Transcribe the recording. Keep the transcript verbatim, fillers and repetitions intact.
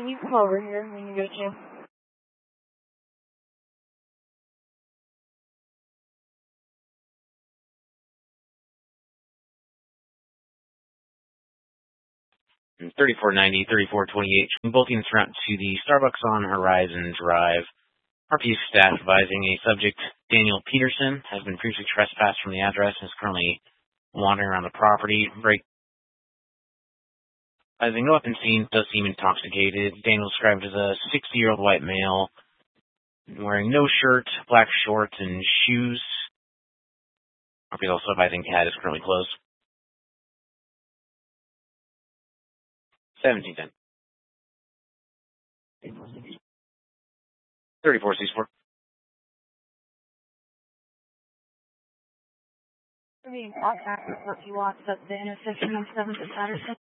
you come over here when you get a chance? thirty-four ninety, thirty-four twenty-eight, both units route to the Starbucks on Horizon Drive. R P U staff advising a subject, Daniel Peterson, has been previously trespassed from the address and is currently wandering around the property. Break. Advising no weapon seen, does seem intoxicated. Daniel described as a sixty-year-old white male, wearing no shirt, black shorts, and shoes. R P U also advising C A D is currently closed. seventeen ten. thirty-four sixty-four. I mean, I'll ask what you want, but the intersection of seventh and Patterson.